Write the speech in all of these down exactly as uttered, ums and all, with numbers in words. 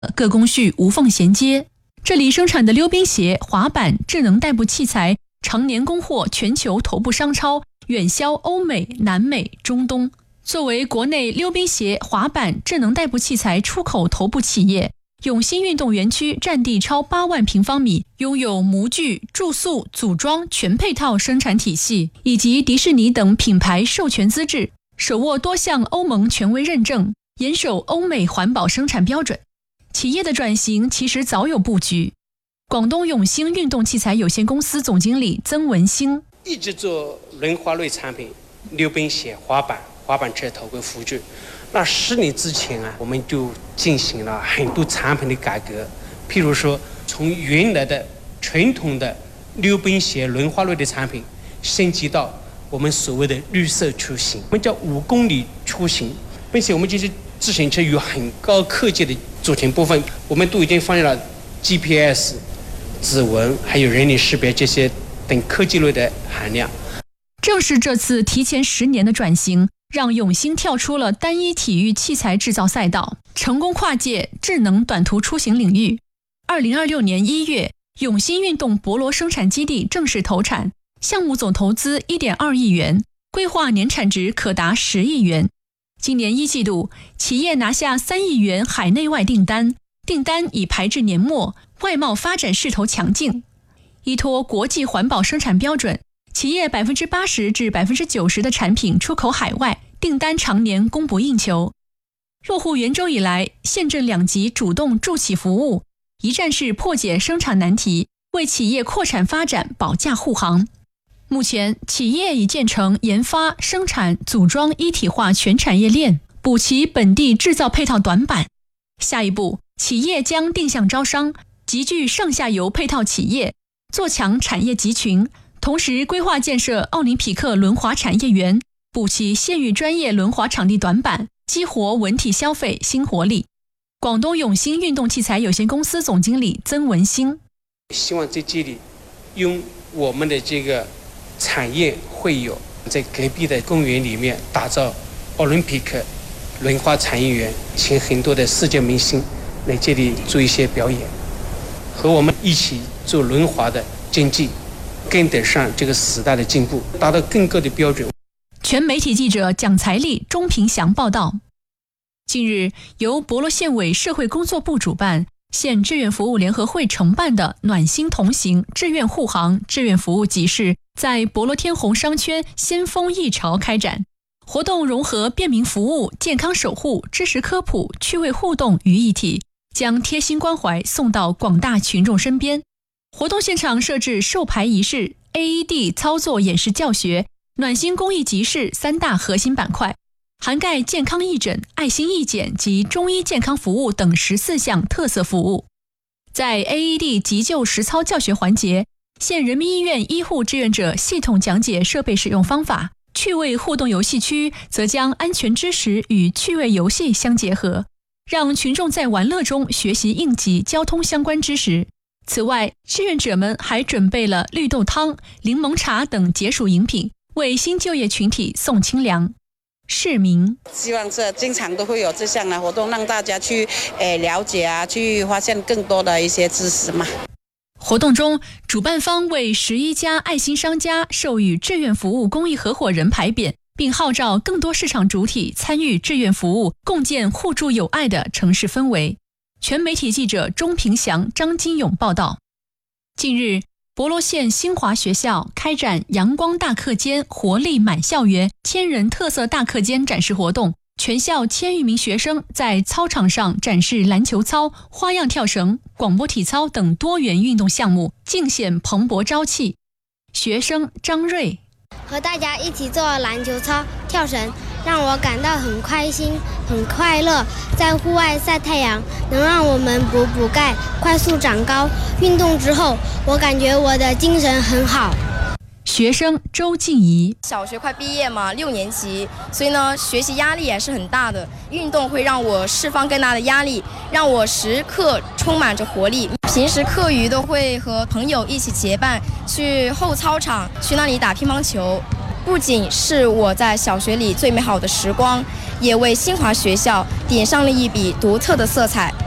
各工序无缝衔接。这里生产的溜冰鞋、滑板、智能代步器材常年供货全球头部商超，远销欧美、南美、中东。作为国内溜冰鞋、滑板、智能代步器材出口头部企业，永兴运动园区占地超八万平方米，拥有模具、注塑、组装全配套生产体系，以及迪士尼等品牌授权资质，手握多项欧盟权威认证，严守欧美环保生产标准。企业的转型其实早有布局。广东永兴运动器材有限公司总经理曾文兴， 一直做轮滑类产品，溜冰鞋、滑板、滑板车、头盔、辅具。那十年之前啊，我们就进行了很多产品的改革，譬如说，从原来的传统的溜冰鞋、轮滑类的产品，升级到我们所谓的绿色出行，我们叫五公里出行，并且我们这些自行车有很高科技的组成部分，我们都已经放入了 G P S、指纹还有人脸识别这些等科技类的含量。 正是这次提前十年的转型，让永兴跳出了单一体育器材制造赛道，成功跨界智能短途出行领域。二零二六年一月，永兴运动博罗生产基地正式投产，项目总投资 一点二亿元，规划年产值可达十亿元。今年一季度，企业拿下三亿元海内外订单，订单已排至年末，外贸发展势头强劲。依托国际环保生产标准，企业 百分之八十 至 百分之九十 的产品出口海外，订单常年供不应求。落户圆州以来，县镇两级主动助企服务，一站式破解生产难题，为企业扩产发展保驾护航。目前，企业已建成研发、生产、组装一体化全产业链，补齐本地制造配套短板。下一步，企业将定向招商，集聚上下游配套企业，做强产业集群，同时规划建设奥林匹克轮滑产业园，补齐县域专业轮滑场地短板，激活文体消费新活力。广东永兴运动器材有限公司总经理曾文兴， 希望在这里用我们的这个产业会友，在隔壁的公园里面打造奥林匹克轮滑产业园，请很多的世界明星来这里做一些表演，和我们一起做轮滑的经济，跟得上这个时代的进步，达到更高的标准。 全媒体记者蒋才丽、钟平祥报道。近日，由博罗县委社会工作部主办，县志愿服务联合会承办的暖心同行志愿护航志愿服务集市在博罗天虹商圈先锋一潮开展。活动融合便民服务、健康守护、知识科普、趣味互动于一体，将贴心关怀送到广大群众身边。活动现场设置授牌仪式、A E D 操作演示教学、暖心公益集市三大核心板块，涵盖健康义诊、爱心义检及中医健康服务等十四项特色服务。在 A E D 急救实操教学环节，县人民医院医护志愿者系统讲解设备使用方法，趣味互动游戏区则将安全知识与趣味游戏相结合，让群众在玩乐中学习应急交通相关知识。此外，志愿者们还准备了绿豆汤、柠檬茶等解暑饮品，为新就业群体送清凉。市民希望这经常都会有这项的活动，让大家去诶了解啊，去发现更多的一些知识嘛。 活动中，主办方为十一家爱心商家授予志愿服务公益合伙人牌匾，并号召更多市场主体参与志愿服务，共建互助友爱的城市氛围。全媒体记者钟平祥、张金勇报道。近日，博罗县新华学校开展阳光大课间活力满校园千人特色大课间展示活动，全校千余名学生在操场上展示篮球操、花样跳绳、广播体操等多元运动项目，尽显蓬勃朝气。学生张瑞和大家一起做篮球操、跳绳，让我感到很开心、很快乐。在户外晒太阳，能让我们补补钙，快速长高。运动之后，我感觉我的精神很好。 学生周静怡， 小学快毕业嘛，六年级，所以呢，学习压力也是很大的。运动会让我释放更大的压力，让我时刻充满着活力。平时课余都会和朋友一起结伴去后操场，去那里打乒乓球。不仅是我在小学里最美好的时光，也为新华学校点上了一笔独特的色彩。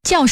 教